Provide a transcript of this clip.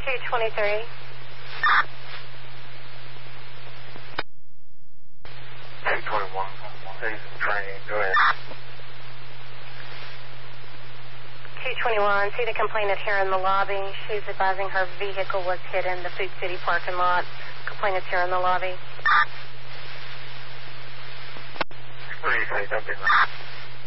223. 221. He's in training. Go ahead. 221. See the complainant here in the lobby. She's advising her vehicle was hit in the Food City parking lot. Complainant's here in the lobby. What do you say? Don't be